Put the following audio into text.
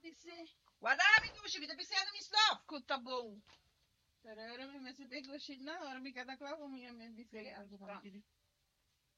Guarda, tu uscita pisando mi stop. Escuta bom. Pero ahora me se pegou cheio na hora, me cada clavo minha me disse algo para